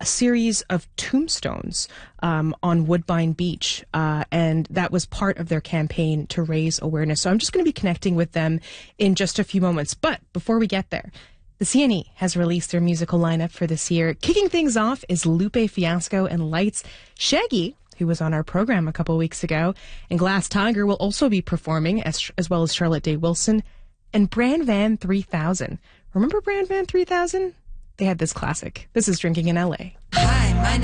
a series of tombstones on Woodbine Beach, and that was part of their campaign to raise awareness. So I'm just going to be connecting with them in just a few moments. But before we get there, the CNE has released their musical lineup for this year. Kicking things off is Lupe Fiasco and Lights. Shaggy, who was on our program a couple weeks ago, and Glass Tiger will also be performing, as well as Charlotte Day Wilson and Brand Van 3000. Remember Brand Van 3000? They had this classic. This is Drinking in LA. Hi, my name